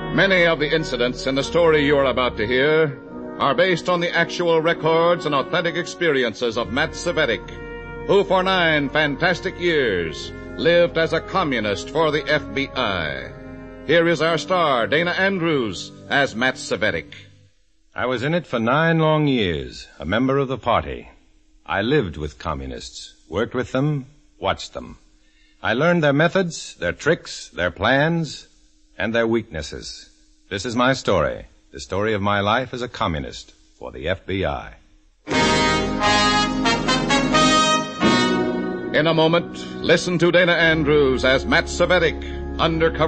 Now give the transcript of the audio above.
Many of the incidents in the story you are about to hear are based on the actual records and authentic experiences of Matt Cvetic, who for 9 fantastic years lived as a communist for the FBI. Here is our star, Dana Andrews, as Matt Cvetic. I was in it for 9 long years, a member of the party. I lived with communists, worked with them, watched them. I learned their methods, their tricks, their plans, and their weaknesses. This is my story, the story of my life as a communist for the FBI. In a moment, listen to Dana Andrews as Matt Cvetic, undercover